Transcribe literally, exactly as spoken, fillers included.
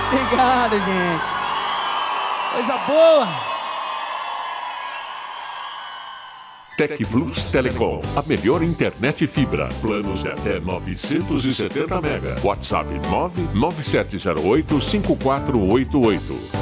Obrigado, gente. Coisa boa. Tec Plus Telecom, a melhor internet fibra. Planos de até novecentos e setenta mega. WhatsApp nove nove sete zero oito cinco quatro oito oito.